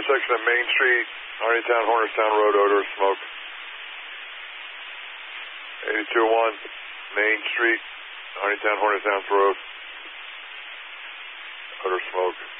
intersection of Main Street, Hardytown, Hornerstown Road, odor of smoke. 82-1, Main Street, Hardytown, Hornerstown Road, odor of smoke.